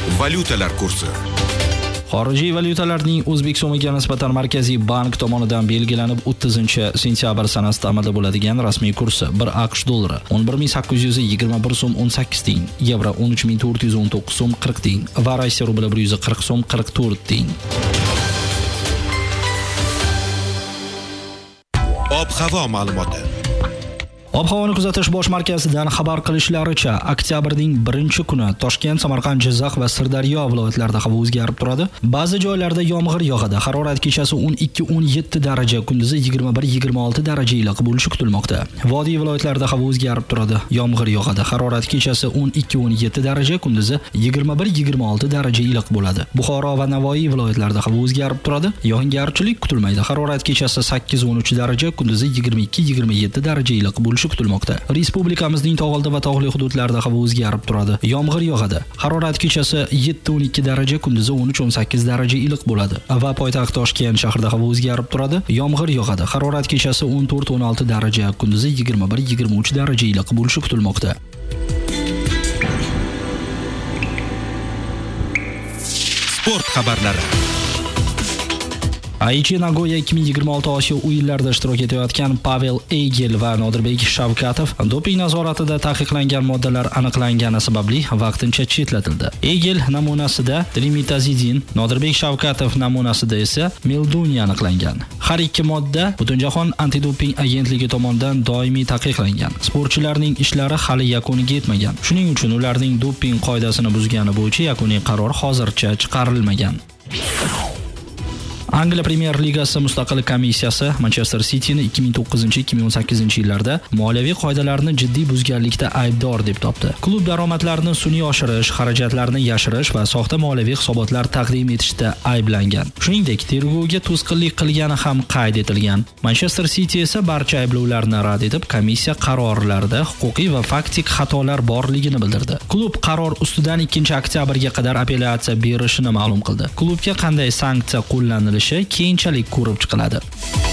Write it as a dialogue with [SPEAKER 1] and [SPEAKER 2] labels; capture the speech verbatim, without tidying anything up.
[SPEAKER 1] Valyutalar kursi.
[SPEAKER 2] Xorijiy valyutalarning O'zbek so'miga nisbatan Markaziy bank tomonidan belgilanib o'ttizinchi sentyabr sanasida amalda bo'ladigan rasmiy kursi bir AQSh dollari o'n bir ming sakkiz yuz yigirma bir so'm o'n sakkiz tiyin, yevro o'n uch ming to'rt yuz o'n to'qqiz so'm qirq tiyin va Rossiya rubli bir yuz qirq so'm qirq to'rt tiyin.
[SPEAKER 1] Ob-havo ma'lumoti.
[SPEAKER 2] Ob-havoni kuzatish bosh markazidan xabar qilishlaricha, oktyabrning birinchi kuni Toshkent, Samarqand, Jizzax va Sirdaryo viloyatlarida havo o'zgarib turadi. Ba'zi joylarda yomg'ir yog'adi. Harorat kechasi o'n ikki o'n yetti daraja, kunduzi yigirma bir yigirma olti daraja iliq bo'lishi kutilmoqda. Vodiy viloyatlarida havo o'zgarib turadi. Yomg'ir yog'adi. Harorat kechasi o'n ikki o'n yetti daraja, kunduzi yigirma bir yigirma olti daraja iliq bo'ladi. Buxoro va Navoiy viloyatlarida havo o'zgarib turadi. Yog'ingarchilik kutilmaydi. Harorat kechasi sakkiz o'n uch daraja, kunduzi yigirma ikki yigirma yetti daraja iliq bo'lishi kutilmoqda. Respublikamizning tog'oldi va tog'li hududlarida havo o'zgarib turadi. Yomg'ir yog'adi. Harorat kechasi yetti o'n ikki daraja, kunduzi o'n uch o'n sakkiz daraja iliq bo'ladi. Va poytaxt Toshkent shahrida havo o'zgarib turadi. Yomg'ir yog'adi. Harorat kechasi o'n to'rt o'n olti daraja, kunduzi yigirma bir yigirma uch daraja iliq bo'lishi kutilmoqda.
[SPEAKER 1] Sport xabarlari.
[SPEAKER 2] Aichi Nagoya ikki ming yigirma olti Osiyo o'yinlarida ishtirok etayotgan Pavel Eigel va Nodirbek Shavkatov doping nazoratida taqiqlangan moddalar aniqlangani sababli vaqtincha chetlatildi. Eigel namunasida trimetazidin, Nodirbek Shavkatov namunasida esa meldoniya aniqlangan. Har ikki modda Butunjahon antidoping agentligi tomonidan doimiy taqiqlangan. Sportchilarning ishlari hali yakuniga yetmagan. Shuning uchun ularning doping qoidasini buzgani bo'yicha yakuniy qaror hozircha chiqarilmagan. Angliya Premier Ligasi mustaqil komissiyasi Manchester Cityni ikki ming to'qqizinchi ikki ming o'n sakkizinchi yillarda moliyaviy qoidalarni jiddiy buzganlikda aybdor deb topdi. Klub daromadlarini sun'iy oshirish, xarajatlarni yashirish va soxta moliyaviy hisobotlar taqdim etishda ayblangan. Shuningdek, tergovga to'sqinlik qilgani ham qayd etilgan. Manchester City esa barcha ayblovlarni rad etib, komissiya qarorlarida huquqiy va faktik xatolar borligini bildirdi. Klub qaror ustidan ikkinchi oktyabrga qadar apellyatsiya berishini ma'lum qildi. Klubga qanday sanksiya qo'llanilishi keyinchalik ko'rib chiqiladi.